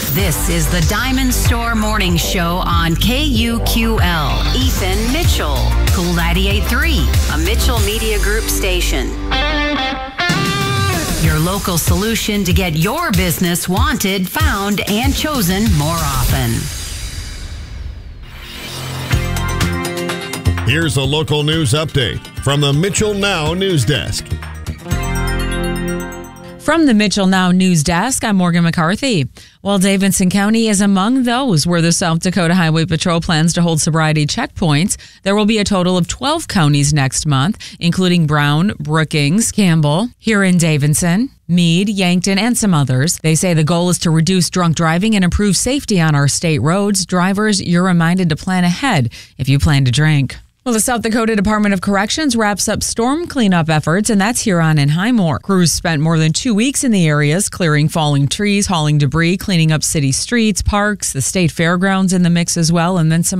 This is the Diamond Store Morning Show on KUQL. Ethan Mitchell, Cool 98.3, a Mitchell Media Group station. Your local solution to get your business wanted, found, and chosen more often. Here's a local news update from the Mitchell Now News Desk. From the Mitchell Now News Desk, I'm Morgan McCarthy. While Davidson County is among those where the South Dakota Highway Patrol plans to hold sobriety checkpoints, there will be a total of 12 counties next month, including Brown, Brookings, Campbell, Huron, Davidson, Meade, Yankton, and some others. They say the goal is to reduce drunk driving and improve safety on our state roads. Drivers, you're reminded to plan ahead if you plan to drink. Well, the South Dakota Department of Corrections wraps up storm cleanup efforts, and that's Huron and Highmore. Crews spent more than 2 weeks in the areas, clearing falling trees, hauling debris, cleaning up city streets, parks, the state fairgrounds in the mix as well, and then some